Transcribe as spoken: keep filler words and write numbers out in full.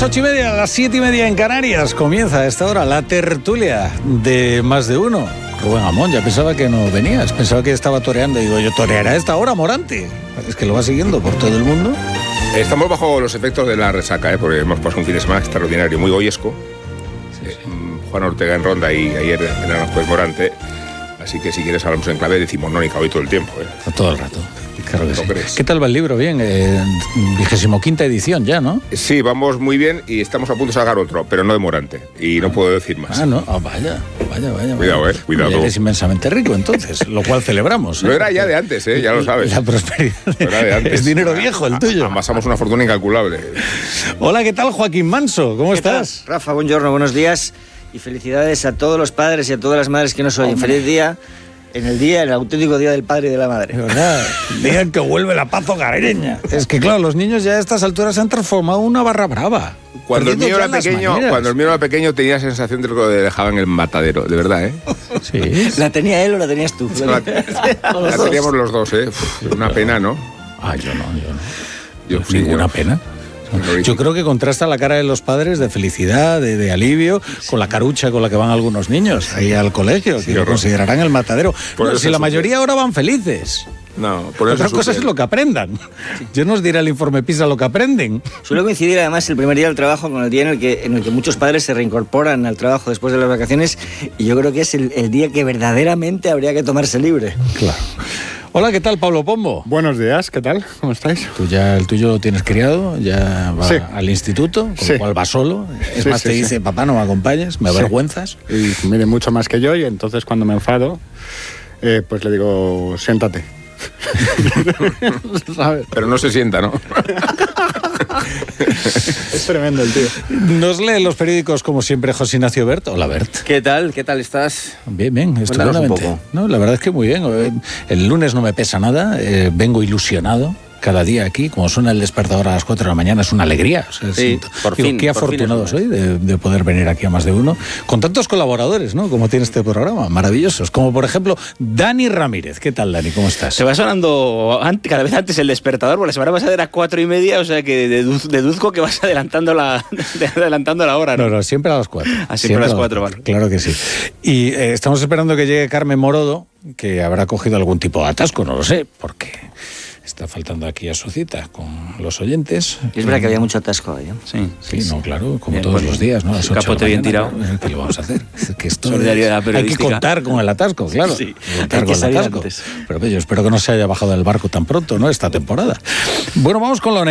ocho y media, a las siete y media en Canarias, comienza a esta hora la tertulia de Más de Uno. Rubén Amón, ya pensaba que no venías, pensaba que estaba toreando. Y digo, yo toreará a esta hora Morante. Es que lo va siguiendo por todo el mundo. Estamos bajo los efectos de la resaca, ¿eh? Porque hemos pasado un fin de semana extraordinario, muy goyesco. Sí, sí. Eh, Juan Ortega en Ronda y ayer en Aranjuez Morante. Así que si quieres hablamos en clave decimonónica hoy todo el tiempo, ¿eh? Todo el rato. Claro que sí. ¿Qué tal va el libro? Bien, eh, vigésimo quinta edición ya, ¿no? Sí, vamos muy bien y estamos a punto de sacar otro, pero no de Morante. Y no puedo decir más. Ah, no, ah, vaya, vaya, vaya. Cuidado, eh, cuidado. Ya eres inmensamente rico, entonces, lo cual celebramos. ¿eh? Lo era ya de antes, eh, ya lo sabes. La prosperidad. Lo era de antes. Es dinero viejo el tuyo. Amasamos una fortuna incalculable. Hola, ¿qué tal, Joaquín Manso? ¿Cómo estás? Tal? Rafa, buongiorno, buenos días. Y felicidades a todos los padres y a todas las madres que nos oyen. Hombre. Feliz día. En el día, en el auténtico día del padre y de la madre. ¿Verdad? Digan que vuelve la paz hogareña. Es que claro, los niños ya a estas alturas se han transformado en una barra brava. Cuando el mío era pequeño, cuando el mío era pequeño tenía la sensación de que lo dejaban en el matadero, de verdad, ¿eh? Sí. ¿La tenía él o la tenías tú? La, la teníamos los dos, ¿eh? Uf, una pena, ¿no? Ah, yo no, yo no. Yo sí, ninguna yo. pena. Yo creo que contrasta la cara de los padres de felicidad, de, de alivio, sí. con la carucha con la que van algunos niños ahí al colegio, sí, que lo considerarán el matadero. Bueno, si la mayoría ahora van felices. No, por eso Otra cosa es lo que aprendan. Sí. Yo no os diré al informe PISA lo que aprenden. Suele coincidir además el primer día del trabajo con el día en el que, en el que muchos padres se reincorporan al trabajo después de las vacaciones, y yo creo que es el, el día que verdaderamente habría que tomarse libre. Claro. Hola, ¿qué tal, Pablo Pombo? Buenos días, ¿qué tal? ¿Cómo estáis? Tú ya, el tuyo lo tienes criado, ya va sí. al instituto, con sí. lo cual va solo. Es sí, más, sí, te dice, sí. papá, no me acompañes, me sí. avergüenzas. Y mide mucho más que yo, y entonces cuando me enfado, eh, pues le digo, siéntate. ¿Sabes? Pero no se sienta, ¿no? Es tremendo el tío. Nos lee los periódicos como siempre José Ignacio Bert. Hola, Bert. ¿Qué tal? ¿Qué tal estás? Bien, bien, estupendamente. No, la verdad es que muy bien. El lunes no me pesa nada, eh, vengo ilusionado. Cada día aquí, como suena el despertador a las cuatro de la mañana, es una alegría. O sea, sí, es, por digo, fin. Qué afortunado soy de, de poder venir aquí a Más de Uno, con tantos colaboradores, ¿no? Como tiene este programa, maravillosos. Como por ejemplo, Dani Ramírez. ¿Qué tal, Dani? ¿Cómo estás? Se va sonando cada vez antes el despertador, porque la semana pasada era cuatro y media, o sea que deduz, deduzco que vas adelantando la, adelantando la hora, ¿no? No, no, siempre a las cuatro. Ah, siempre, siempre a las cuatro, vale. Claro que sí. Y eh, estamos esperando que llegue Carmen Morodo, que habrá cogido algún tipo de atasco, no lo sé, porque está faltando aquí a su cita con los oyentes. Es verdad que había mucho atasco ahí, ¿eh? Sí, sí, sí, no, claro, como bien, todos bueno, los días, ¿no? A las ocho capote bien tirado. ¿Qué le vamos a hacer? Que esto Solidaridad es, hay que contar con el atasco, claro. Sí, contar hay que con el atasco. Antes. Pero yo espero que no se haya bajado del barco tan pronto, ¿no? Esta temporada. Bueno, vamos con lo